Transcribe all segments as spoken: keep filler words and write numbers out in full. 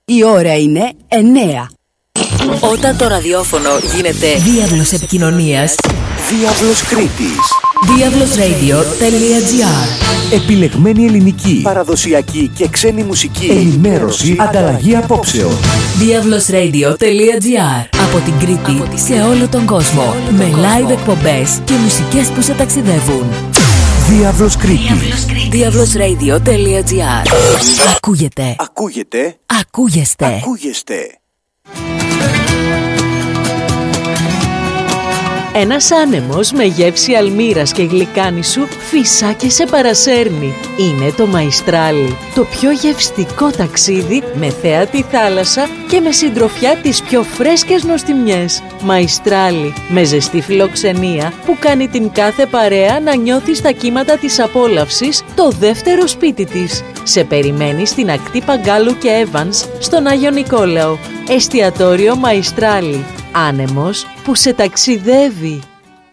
Η ώρα είναι εννέα. Όταν το ραδιόφωνο γίνεται διάβλος επικοινωνίας, Διάβλος Κρήτης. διάβλος ρέιντιο τελεία τζι άρ. Επιλεγμένη ελληνική, παραδοσιακή και ξένη μουσική, ενημέρωση, ανταλλαγή απόψεων. διάβλος ρέιντιο τελεία τζι άρ. Από την Κρήτη Από σε όλο τον κόσμο. Όλο με τον live κόσμο. Εκπομπές και μουσικές που σε ταξιδεύουν. Διάβλος Κρήτης. διάβλος ρέιντιο τελεία τζι άρ. Ακούγεται. Ακούγεται. Ακούγεστε. Ακούγεστε. Ένας άνεμος με γεύση αλμύρας και γλυκάνισου φυσά και σε παρασέρνει. Είναι το Μαϊστράλι, το πιο γευστικό ταξίδι με θέα τη θάλασσα και με συντροφιά τις πιο φρέσκες νοστιμιές. Μαϊστράλι, με ζεστή φιλοξενία που κάνει την κάθε παρέα να νιώθει στα κύματα της απόλαυσης το δεύτερο σπίτι της. Σε περιμένει στην ακτή Παγκάλου και Evans στον Άγιο Νικόλαο. Εστιατόριο Μαϊστράλι. Άνεμος που σε ταξιδεύει.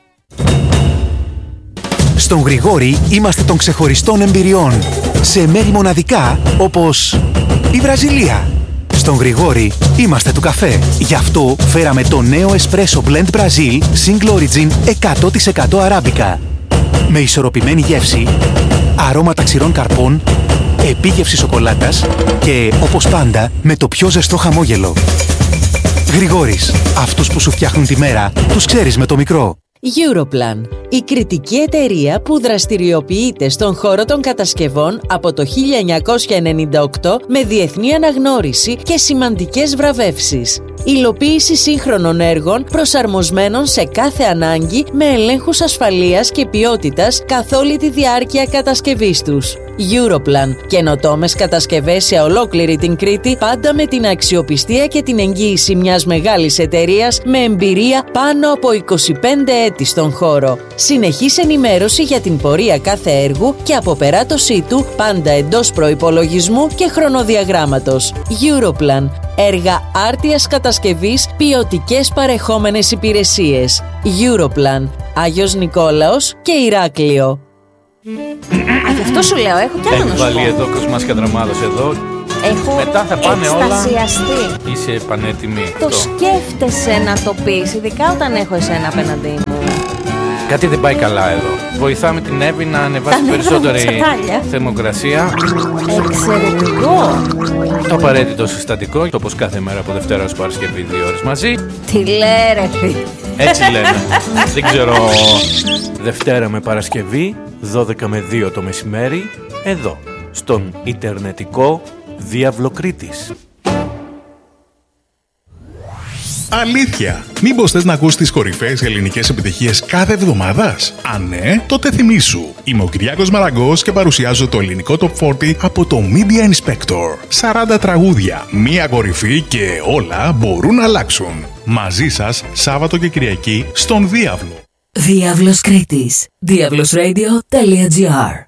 Στον Γρηγόρη είμαστε των ξεχωριστών εμπειριών. Σε μέρη μοναδικά όπως η Βραζιλία. Στον Γρηγόρη είμαστε του καφέ. Γι' αυτό φέραμε το νέο Espresso Blend Brazil Single Origin εκατό τοις εκατό αράμπικα. Με ισορροπημένη γεύση, αρώματα ξηρών καρπών, επίγευση σοκολάτας και, όπως πάντα, με το πιο ζεστό χαμόγελο. Γρηγόρης, αυτούς που σου φτιάχνουν τη μέρα, τους ξέρεις με το μικρό. Europlan, η κριτική εταιρεία που δραστηριοποιείται στον χώρο των κατασκευών από το χίλια εννιακόσια ενενήντα οκτώ με διεθνή αναγνώριση και σημαντικές βραβεύσεις. Υλοποίηση σύγχρονων έργων προσαρμοσμένων σε κάθε ανάγκη με ελέγχους ασφαλείας και ποιότητας καθ' όλη τη διάρκεια κατασκευής τους. Europlan, καινοτόμες κατασκευές σε ολόκληρη την Κρήτη, πάντα με την αξιοπιστία και την εγγύηση μιας μεγάλης εταιρείας με εμπειρία πάνω από είκοσι πέντε έτη στον χώρο. Συνεχής ενημέρωση για την πορεία κάθε έργου και αποπεράτωσή του πάντα εντός προϋπολογισμού και χρονοδιαγράμματος. Europlan, έργα άρτιας κατασκευής, ποιοτικές παρεχόμενες υπηρεσίες. Europlan, Άγιος Νικόλαος και Ηράκλειο. Α, γι' αυτό σου λέω, έχω κι άλλο να σου πω. Έχει βάλει εδώ Κοσμάς και Αντραμάδος εδώ. Έχω μετά θα πάνε εκστασιαστεί. Όλα. Είσαι πανέτοιμη. Το αυτό. σκέφτεσαι να το πεις, ειδικά όταν έχω εσένα απέναντί μου. Κάτι δεν πάει καλά εδώ. Βοηθάμε την Εύη να ανεβάσει περισσότερη θερμοκρασία. Εξαιρετικό. Το απαραίτητο συστατικό, όπως κάθε μέρα από Δευτέρα ως Παρασκευή, δύο ώρες μαζί. Τι λέει ρε φίλε. Έτσι λέμε. Δεν ξέρω. Δευτέρα με Παρασκευή, δώδεκα με δύο το μεσημέρι, εδώ, στον ιντερνετικό Διάβλο Κρήτης. Αλήθεια! Μήπως θες να ακούσεις τις κορυφαίες ελληνικές επιτυχίες κάθε εβδομάδας? Αν ναι, τότε θυμήσου. Είμαι ο Κυριάκος Μαραγκός και παρουσιάζω το ελληνικό Top σαράντα από το Media Inspector. σαράντα τραγούδια, μία κορυφή και όλα μπορούν να αλλάξουν. Μαζί σας, Σάββατο και Κυριακή, στον Διάβλο. Διάβλος Κρήτης. διάβλος ρέιντιο τελεία τζι άρ.